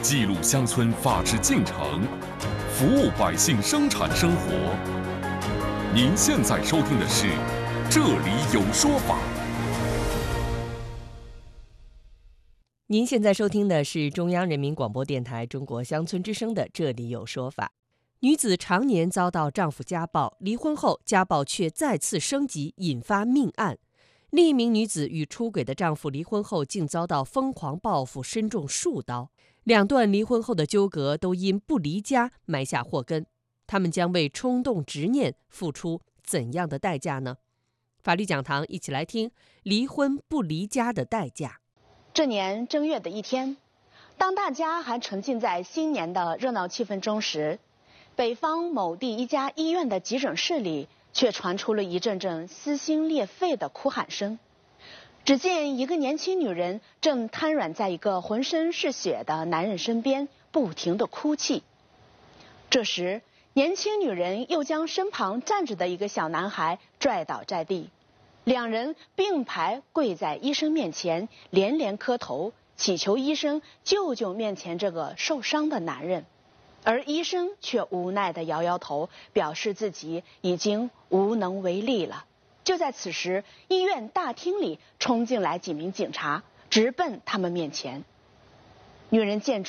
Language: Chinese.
记录乡村法治进程，服务百姓生产生活。您现在收听的是《这里有说法》。 您现在收听的是中央人民广播电台中国乡村之声的《这里有说法》。女子常年遭到丈夫家暴，离婚后家暴却再次升级，引发命案。另一名女子与出轨的丈夫离婚后，竟遭到疯狂报复，身中数刀。两段离婚后的纠葛都因不离家埋下祸根，他们将为冲动执念付出怎样的代价呢？法律讲堂一起来听离婚不离家的代价。 这年正月的一天，当大家还沉浸在新年的热闹气氛中时，北方某地一家医院的急诊室里却传出了一阵阵撕心裂肺的哭喊声。只见一个年轻女人正瘫软在一个浑身是血的男人身边，不停地哭泣。这时，年轻女人又将身旁站着的一个小男孩拽倒在地，两人并排跪在医生面前，连连磕头，祈求医生救救面前这个受伤的男人。而医生却无奈地摇摇头，表示自己已经无能为力了。就在此时，医院大厅里冲进来几名警察，直奔他们面前。女人见状